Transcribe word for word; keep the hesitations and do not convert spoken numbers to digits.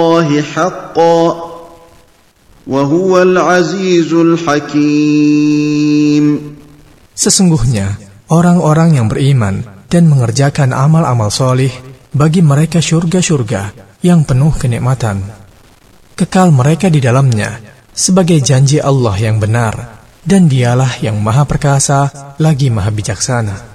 اللَّهِ حَقًّا وَهُوَ الْعَزِيزُ الْحَكِيمُ. Sesungguhnya orang-orang yang beriman dan mengerjakan amal-amal solih, bagi mereka syurga-syurga yang penuh kenikmatan. Kekal mereka di dalamnya, sebagai janji Allah yang benar, dan dialah yang maha perkasa lagi maha bijaksana.